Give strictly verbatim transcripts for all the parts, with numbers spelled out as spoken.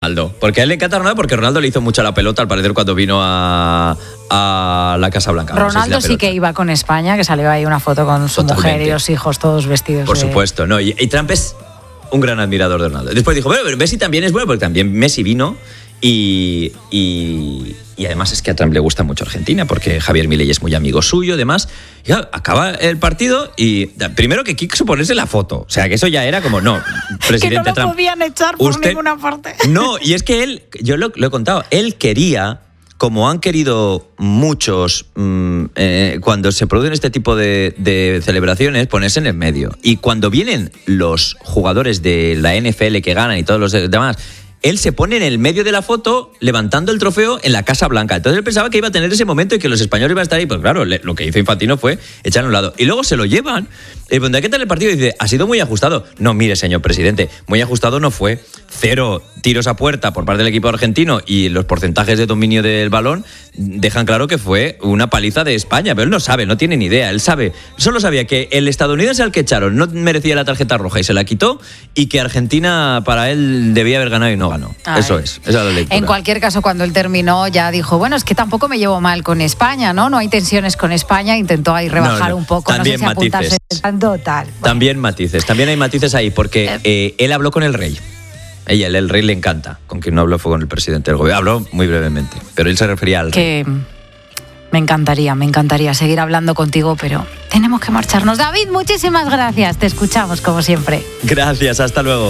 Ronaldo. Porque a él le encanta Ronaldo porque Ronaldo le hizo mucho a la pelota, al parecer, cuando vino a, a la Casa Blanca. Ronaldo no sé si sí que iba con España, que salió ahí una foto con su Totalmente. mujer y los hijos todos vestidos. Por de... supuesto, no. Y, y Trump es un gran admirador de Ronaldo. Después dijo, bueno, pero Messi también es bueno, porque también Messi vino y... y Y además es que a Trump le gusta mucho Argentina, porque Javier Milei es muy amigo suyo, además. Y claro, acaba el partido y primero que quiso ponerse la foto. O sea, que eso ya era como, no, presidente que no lo Trump. podían echar por usted, ninguna parte. No, y es que él, yo lo, lo he contado, él quería, como han querido muchos mmm, eh, cuando se producen este tipo de, de celebraciones, ponerse en el medio. Y cuando vienen los jugadores de la N F L que ganan y todos los demás, él se pone en el medio de la foto levantando el trofeo en la Casa Blanca. Entonces él pensaba que iba a tener ese momento y que los españoles iban a estar ahí. Pues claro, le, lo que hizo Infantino fue echar a un lado. Y luego se lo llevan. Y cuando ¿qué tal el partido? Y dice, ha sido muy ajustado. No, mire, señor presidente, muy ajustado no fue. Cero tiros a puerta por parte del equipo argentino y los porcentajes de dominio del balón dejan claro que fue una paliza de España. Pero él no sabe, no tiene ni idea. Él sabe, solo sabía que el estadounidense al que echaron no merecía la tarjeta roja y se la quitó, y que Argentina para él debía haber ganado y no ganó. Ay. Eso es, esa es la lectura. En cualquier caso, cuando él terminó ya dijo, bueno, es que tampoco me llevo mal con España, ¿no? No hay tensiones con España, intentó ahí rebajar no, no. un poco, también no sé si matices. apuntarse tanto tal. Bueno. También matices, también hay matices ahí, porque eh, él habló con el rey. Ella, el, el rey le encanta. Con quien no habló fue con el presidente del gobierno. Habló muy brevemente, pero él se refería al que rey. Me encantaría, me encantaría seguir hablando contigo, pero tenemos que marcharnos. David, muchísimas gracias. Te escuchamos como siempre. Gracias, hasta luego.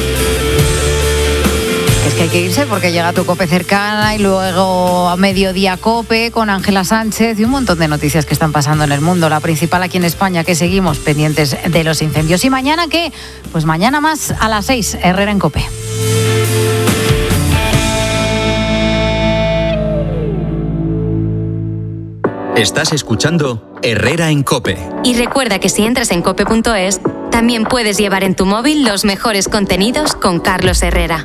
Es que hay que irse porque llega tu COPE cercana y luego a mediodía COPE con Ángela Sánchez y un montón de noticias que están pasando en el mundo. La principal aquí en España, que seguimos pendientes de los incendios. ¿Y mañana qué? Pues mañana más a las seis, Herrera en COPE. Estás escuchando Herrera en COPE. Y recuerda que si entras en cope punto es, también puedes llevar en tu móvil los mejores contenidos con Carlos Herrera.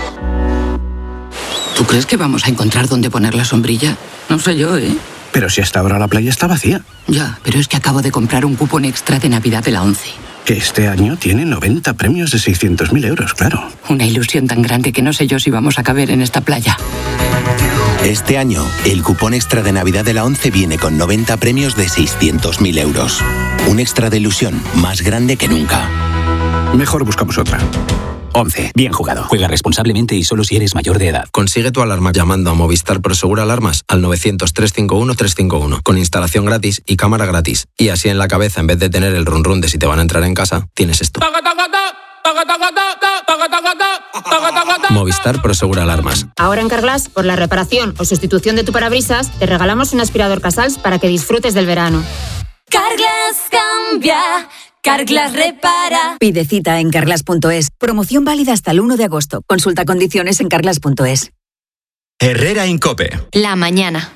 ¿Tú crees que vamos a encontrar dónde poner la sombrilla? No sé yo, ¿eh? Pero si hasta ahora la playa está vacía. Ya, pero es que acabo de comprar un cupón extra de Navidad de la ONCE. Que este año tiene noventa premios de seiscientos mil euros, claro. Una ilusión tan grande que no sé yo si vamos a caber en esta playa. Este año, el cupón extra de Navidad de la ONCE viene con noventa premios de seiscientos mil euros. Un extra de ilusión más grande que nunca. Mejor buscamos otra. ONCE. Bien jugado. Juega responsablemente y solo si eres mayor de edad. Consigue tu alarma llamando a Movistar Prosegur Alarmas al novecientos, trescientos cincuenta y uno, trescientos cincuenta y uno con instalación gratis y cámara gratis. Y así en la cabeza, en vez de tener el run run de si te van a entrar en casa, tienes esto. Movistar Prosegur Alarmas. Ahora en Carglass, por la reparación o sustitución de tu parabrisas, te regalamos un aspirador Casals para que disfrutes del verano. Carglass cambia. Carglass repara. Pide cita en carglass punto es. Promoción válida hasta el uno de agosto. Consulta condiciones en carglass punto es. Herrera en COPE. La mañana.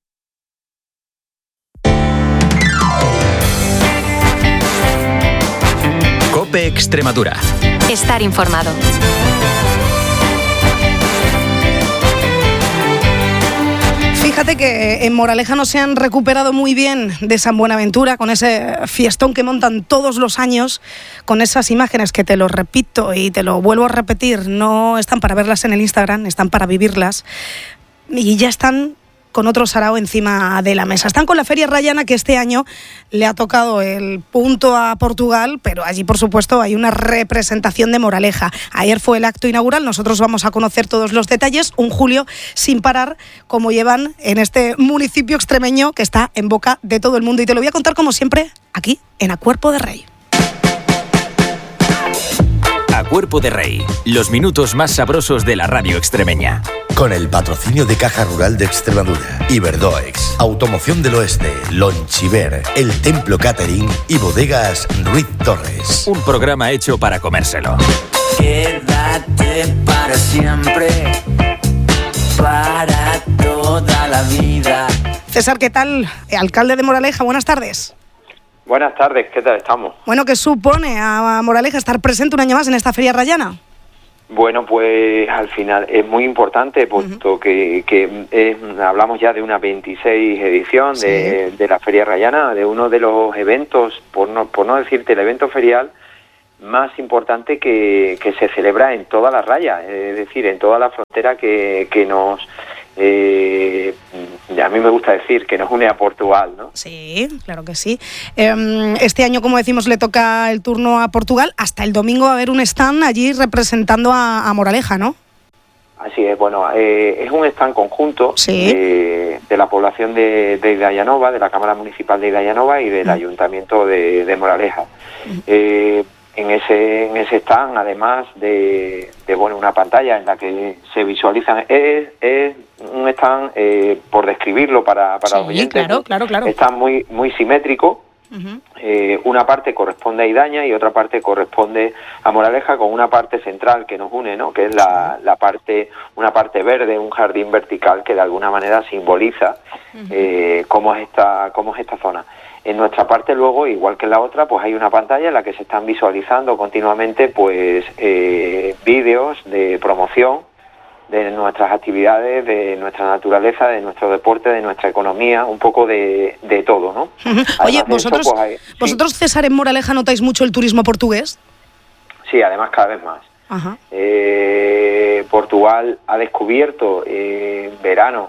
COPE Extremadura. Estar informado. Fíjate que en Moraleja no se han recuperado muy bien de San Buenaventura, con ese fiestón que montan todos los años, con esas imágenes que te lo repito y te lo vuelvo a repetir, no están para verlas en el Instagram, están para vivirlas, y ya están con otro sarao encima de la mesa. Están con la Feria Rayana, que este año le ha tocado el punto a Portugal, pero allí, por supuesto, hay una representación de Moraleja. Ayer fue el acto inaugural, nosotros vamos a conocer todos los detalles. Un julio sin parar, como llevan en este municipio extremeño que está en boca de todo el mundo. Y te lo voy a contar, como siempre, aquí, en A Cuerpo de Rey. A Cuerpo de Rey, los minutos más sabrosos de la radio extremeña. Con el patrocinio de Caja Rural de Extremadura, Iberdoex, Automoción del Oeste, Lonchiver, El Templo Catering y Bodegas Ruiz Torres. Un programa hecho para comérselo. Quédate para siempre, para toda la vida. César, ¿qué tal? Alcalde de Moraleja, buenas tardes. Buenas tardes, ¿qué tal estamos? Bueno, ¿qué supone a Moraleja estar presente un año más en esta Feria Rayana? Bueno, pues al final es muy importante, puesto uh-huh. que, que es, hablamos ya de una veintiséis edición sí. de, de la Feria Rayana, de uno de los eventos, por no, por no decirte el evento ferial, más importante que, que se celebra en toda la raya, es decir, en toda la frontera que, que nos, eh, a mí me gusta decir, que nos une a Portugal, ¿no? Sí, claro que sí. Eh, este año, como decimos, le toca el turno a Portugal. Hasta el domingo va a haber un stand allí representando a, a Moraleja, ¿no? Así es, bueno, eh, es un stand conjunto sí. de, de la población de, de Idayanova, de la Cámara Municipal de Idayanova y del mm. Ayuntamiento de, de Moraleja. Mm. Eh, en ese en ese stand, además de, de bueno una pantalla en la que se visualizan, es, es un stand, eh, por describirlo para, para sí, los oyentes, claro, claro, claro. está muy, muy simétrico. Uh-huh. Eh, una parte corresponde a Idaña y otra parte corresponde a Moraleja, con una parte central que nos une, ¿no? Que es la, la parte, una parte verde, un jardín vertical que de alguna manera simboliza uh-huh. eh, cómo es esta, cómo es esta zona. En nuestra parte luego, igual que en la otra, pues hay una pantalla en la que se están visualizando continuamente pues eh, vídeos de promoción de nuestras actividades, de nuestra naturaleza, de nuestro deporte, de nuestra economía, un poco de, de todo, ¿no? Uh-huh. Oye, vosotros, eso, pues hay, ¿vosotros sí. César, en Moraleja notáis mucho el turismo portugués? Sí, además cada vez más. Uh-huh. Eh, Portugal ha descubierto eh, en verano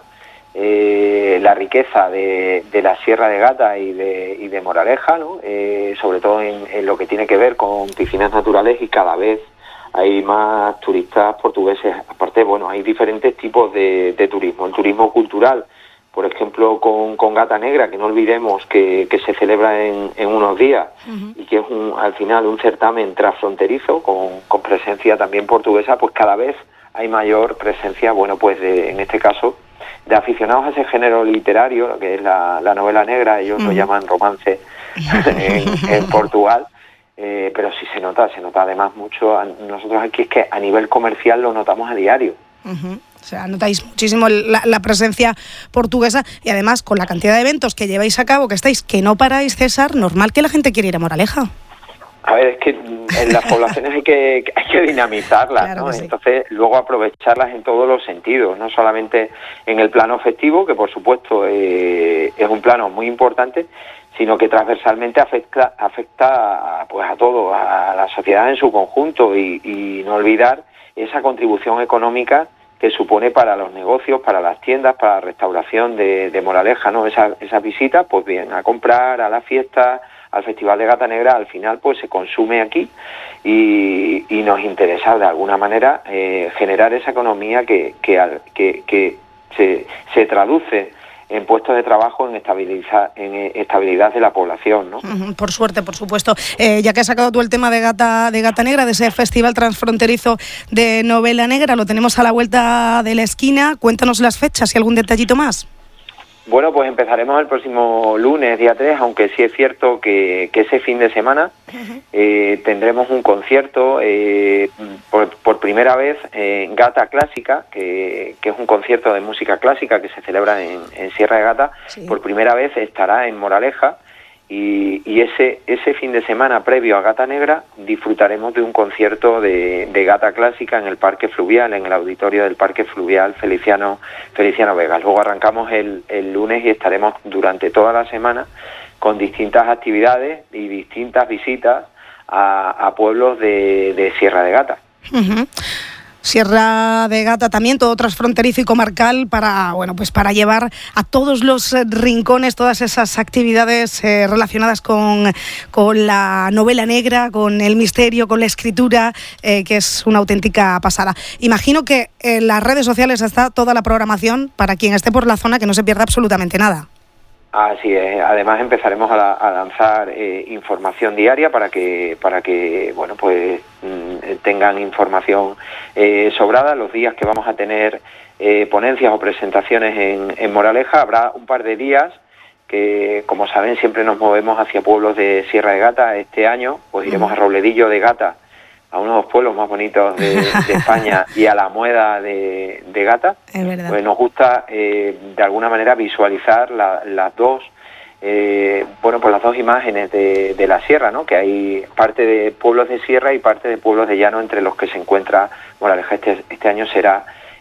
eh, la riqueza de, de la Sierra de Gata y de, y de Moraleja, ¿no? Eh, sobre todo en, en lo que tiene que ver con piscinas naturales, y cada vez hay más turistas portugueses. Aparte, bueno, hay diferentes tipos de, de turismo. El turismo cultural, por ejemplo, con, con Gata Negra, que no olvidemos que, que se celebra en, en unos días uh-huh. y que es un, al final un certamen transfronterizo con, con presencia también portuguesa, pues cada vez hay mayor presencia, bueno, pues de, en este caso, de aficionados a ese género literario, que es la, la novela negra. Ellos uh-huh. lo llaman romance en, en Portugal. Eh, pero sí se nota, se nota además mucho. Nosotros aquí es que a nivel comercial lo notamos a diario. Uh-huh. O sea, notáis muchísimo la, la presencia portuguesa, y además con la cantidad de eventos que lleváis a cabo, que estáis, que no paráis, César, normal que la gente quiera ir a Moraleja. A ver, es que en las poblaciones hay que hay que dinamizarlas, claro, ¿no? Sí. Entonces, luego aprovecharlas en todos los sentidos, no solamente en el plano festivo, que por supuesto eh, es un plano muy importante, sino que transversalmente afecta afecta a, pues a todo, a la sociedad en su conjunto, y, y no olvidar esa contribución económica que supone para los negocios, para las tiendas, para la restauración de, de Moraleja, ¿no? Esa, esa visita, pues bien, a comprar, a la fiesta, al Festival de Gata Negra, al final pues se consume aquí, y, y nos interesa de alguna manera eh, generar esa economía que, que, que, que se, se traduce en puestos de trabajo, en estabilidad, en estabilidad de la población, ¿no? Por suerte, por supuesto. Eh, ya que has sacado tú el tema de Gata, de Gata Negra, de ese festival transfronterizo de novela negra, lo tenemos a la vuelta de la esquina. Cuéntanos las fechas y algún detallito más. Bueno, pues empezaremos el próximo lunes, día tres, aunque sí es cierto que, que ese fin de semana uh-huh. eh, tendremos un concierto eh, por, por primera vez en Gata Clásica, que, que es un concierto de música clásica que se celebra en, en Sierra de Gata. Sí. Por primera vez estará en Moraleja, y, y ese ese fin de semana previo a Gata Negra disfrutaremos de un concierto de, de Gata Clásica en el Parque Fluvial, en el auditorio del Parque Fluvial Feliciano Feliciano Vega. Luego arrancamos el, el lunes y estaremos durante toda la semana con distintas actividades y distintas visitas a, a pueblos de, de Sierra de Gata. Uh-huh. Sierra de Gata también, todo transfronterizo y comarcal, para bueno pues para llevar a todos los rincones todas esas actividades eh, relacionadas con, con la novela negra, con el misterio, con la escritura, eh, que es una auténtica pasada. Imagino que en las redes sociales está toda la programación para quien esté por la zona, que no se pierda absolutamente nada. Así es. Además empezaremos a, la, a lanzar eh, información diaria para que para que bueno pues mm, tengan información eh, sobrada. Los días que vamos a tener eh, ponencias o presentaciones en, en Moraleja, habrá un par de días que, como saben, siempre nos movemos hacia pueblos de Sierra de Gata. Este año pues iremos a Robledillo de Gata, a uno de los pueblos más bonitos de, de España, y a la Mueda de, de Gata. Es verdad. Pues nos gusta eh, de alguna manera visualizar la, las dos eh, bueno pues las dos imágenes de, de la sierra, ¿no? Que hay parte de pueblos de sierra y parte de pueblos de llano, entre los que se encuentra Moraleja. Este, este año será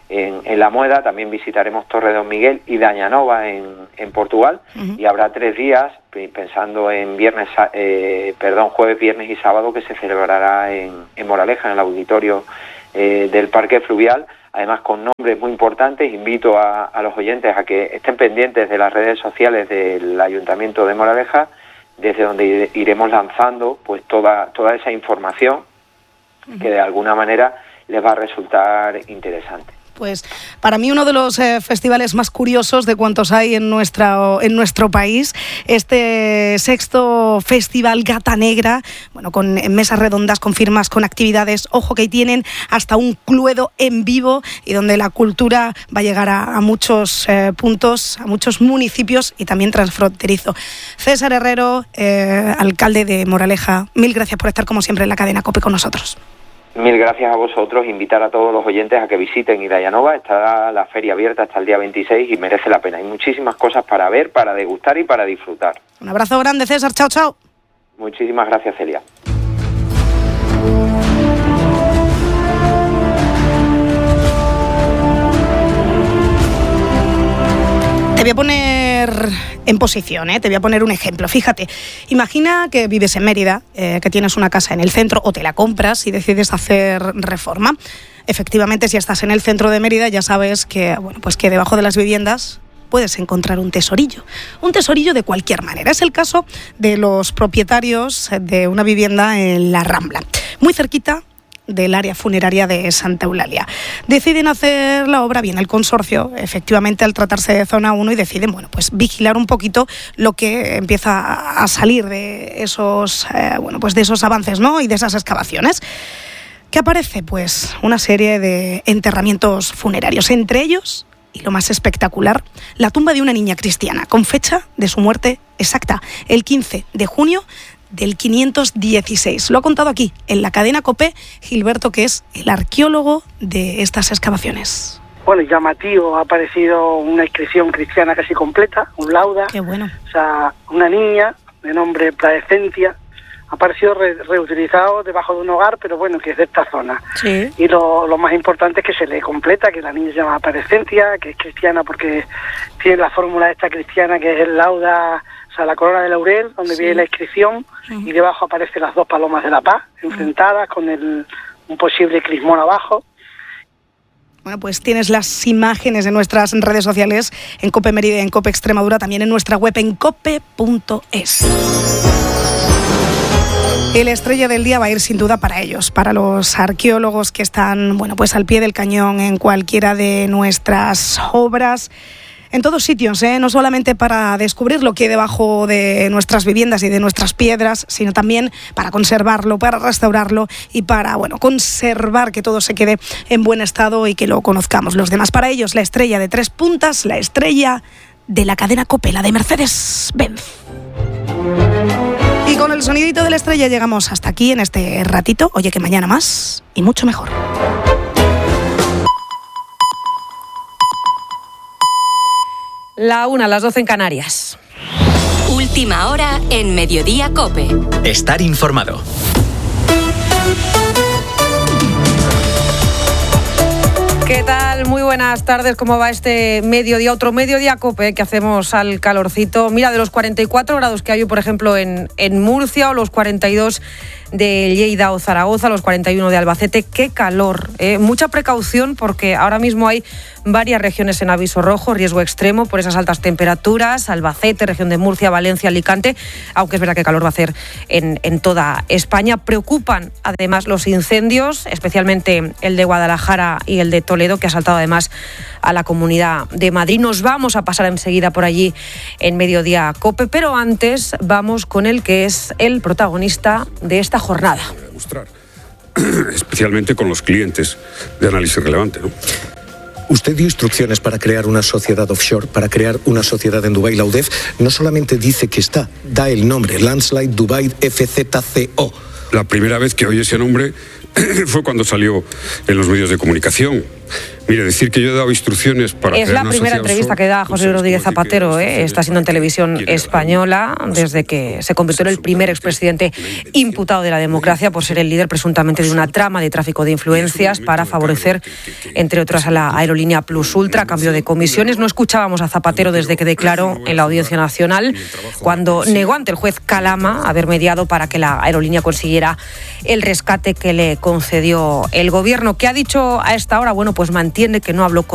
en, en La Mueda, también visitaremos Torre Don Miguel y Dañanova en, en Portugal, uh-huh. y habrá tres días, pensando en viernes, eh, perdón, jueves, viernes y sábado, que se celebrará en, en Moraleja, en el auditorio eh, del Parque Fluvial, además con nombres muy importantes. Invito a, a los oyentes a que estén pendientes de las redes sociales del Ayuntamiento de Moraleja, desde donde iremos lanzando pues toda, toda esa información que de alguna manera les va a resultar interesante. Pues para mí uno de los eh, festivales más curiosos de cuantos hay en, nuestra, en nuestro país, este sexto Festival Gata Negra, bueno, con mesas redondas, con firmas, con actividades, ojo que tienen hasta un cluedo en vivo y donde la cultura va a llegar a, a muchos eh, puntos, a muchos municipios y también transfronterizo. César Herrero, eh, alcalde de Moraleja, mil gracias por estar como siempre en la cadena COPE con nosotros. Mil gracias a vosotros, invitar a todos los oyentes a que visiten Idayanova. Está la feria abierta hasta el día veintiséis y merece la pena. Hay muchísimas cosas para ver, para degustar y para disfrutar. Un abrazo grande, César. Chao, chao. Muchísimas gracias, Celia. Te voy a poner en posición, ¿eh? Te voy a poner un ejemplo. Fíjate, imagina que vives en Mérida, eh, que tienes una casa en el centro o te la compras y decides hacer reforma. Efectivamente, si estás en el centro de Mérida, ya sabes que, bueno, pues que debajo de las viviendas puedes encontrar un tesorillo. Un tesorillo de cualquier manera. Es el caso de los propietarios de una vivienda en La Rambla, muy cerquita del área funeraria de Santa Eulalia. Deciden hacer la obra bien el consorcio, efectivamente, al tratarse de zona uno, y deciden, bueno, pues vigilar un poquito lo que empieza a salir de esos, eh, bueno, pues de esos avances, ¿no? Y de esas excavaciones. ¿Qué aparece? Pues una serie de enterramientos funerarios, entre ellos, y lo más espectacular, la tumba de una niña cristiana, con fecha de su muerte exacta, el quince de junio del quinientos dieciséis. Lo ha contado aquí, en la cadena COPE, Gilberto, que es el arqueólogo de estas excavaciones. Bueno, llamativo, ha aparecido una inscripción cristiana casi completa, un lauda. Qué bueno. O sea, una niña de nombre Placencia, ha aparecido re- reutilizado debajo de un hogar, pero bueno, que es de esta zona. Sí. Y lo, lo más importante es que se le completa, que la niña se llama Placencia, que es cristiana porque tiene la fórmula esta cristiana, que es el lauda, o sea, la corona de laurel, donde sí. viene la inscripción, uh-huh. y debajo aparecen las dos palomas de la paz, enfrentadas, uh-huh. con el, un posible crismón abajo. Bueno, pues tienes las imágenes en nuestras redes sociales, en COPE Mérida y en COPE Extremadura, también en nuestra web en cope punto es. El estrella del día va a ir sin duda para ellos, para los arqueólogos que están, bueno, pues al pie del cañón en cualquiera de nuestras obras, en todos sitios, ¿eh? No solamente para descubrir lo que hay debajo de nuestras viviendas y de nuestras piedras, sino también para conservarlo, para restaurarlo y para, bueno, conservar que todo se quede en buen estado y que lo conozcamos los demás. Para ellos, la estrella de tres puntas, la estrella de la cadena COPE, la de Mercedes-Benz. Y con el sonidito de la estrella llegamos hasta aquí en este ratito. Oye, que mañana más y mucho mejor. La una, las doce en Canarias. Última hora en Mediodía COPE. Estar informado. ¿Qué tal? Muy buenas tardes. ¿Cómo va este mediodía? Otro mediodía COPE que hacemos al calorcito. Mira, de los cuarenta y cuatro grados que hay hoy, por ejemplo, en, en Murcia, o los cuarenta y dos de Lleida o Zaragoza, los cuarenta y uno de Albacete. ¡Qué calor! ¿eh? Mucha precaución porque ahora mismo hay varias regiones en aviso rojo, riesgo extremo por esas altas temperaturas. Albacete, región de Murcia, Valencia, Alicante, aunque es verdad que calor va a hacer en, en toda España. Preocupan además los incendios, especialmente el de Guadalajara y el de Toledo, que ha saltado además a la Comunidad de Madrid. Nos vamos a pasar enseguida por allí en Mediodía COPE, pero antes vamos con el que es el protagonista de esta jornada. Demostrar, especialmente con los clientes de análisis relevante, ¿no? Usted dio instrucciones para crear una sociedad offshore, para crear una sociedad en Dubái. La U D E F no solamente dice que está, da el nombre, Landslide Dubai F Z C O. La primera vez que oí ese nombre fue cuando salió en los medios de comunicación. Mire, decir que yo he dado instrucciones para... Es la primera entrevista que da José Rodríguez Zapatero, ¿eh? Está siendo en televisión española desde que se convirtió en el primer expresidente imputado de la democracia por ser el líder presuntamente de una trama de tráfico de influencias para favorecer, entre otras, a la aerolínea Plus Ultra a cambio de comisiones. No escuchábamos a Zapatero desde que declaró en la Audiencia Nacional, cuando negó ante el juez Calama haber mediado para que la aerolínea consiguiera el rescate que le concedió el gobierno. ¿Qué ha dicho a esta hora? Bueno, pues mantiene que no habló con